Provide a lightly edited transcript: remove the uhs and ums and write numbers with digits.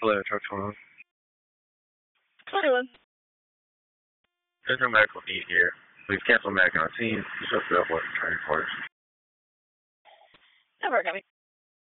Hello, talk to him. Anyone? There's no medical need here. We've canceled medical on scene. Just up to that what train.